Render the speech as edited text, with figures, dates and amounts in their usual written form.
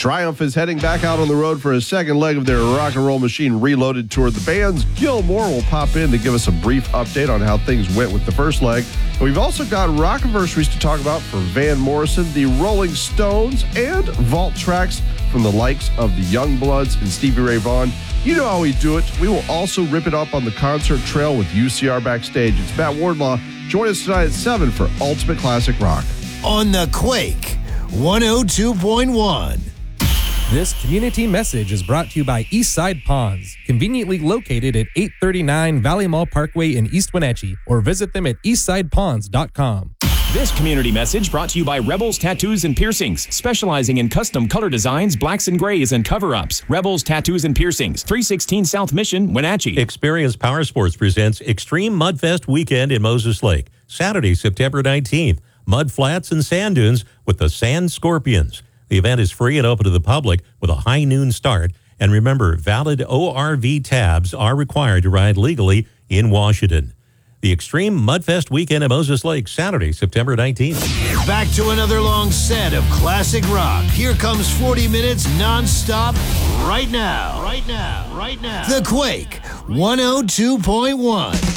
Triumph is heading back out on the road for a second leg of their Rock and Roll Machine Reloaded tour. The band's Gil Moore will pop in to give us a brief update on how things went with the first leg. But we've also got rockiversaries to talk about for Van Morrison, the Rolling Stones, and vault tracks from the likes of the Youngbloods and Stevie Ray Vaughan. You know how we do it. We will also rip it up on the concert trail with UCR Backstage. It's Matt Wardlaw. Join us tonight at 7 for Ultimate Classic Rock. On the Quake 102.1. This community message is brought to you by Eastside Ponds, conveniently located at 839 Valley Mall Parkway in East Wenatchee, or visit them at eastsideponds.com. This community message brought to you by Rebels Tattoos and Piercings, specializing in custom color designs, blacks and grays, and cover-ups. Rebels Tattoos and Piercings, 316 South Mission, Wenatchee. Experience Power Sports presents Extreme Mudfest Weekend in Moses Lake, Saturday, September 19th. Mud flats and sand dunes with the Sand Scorpions. The event is free and open to the public with a high noon start. And remember, valid ORV tabs are required to ride legally in Washington. The Extreme Mudfest Weekend at Moses Lake, Saturday, September 19th. Back to another long set of classic rock. Here comes 40 minutes nonstop right now. The Quake 102.1.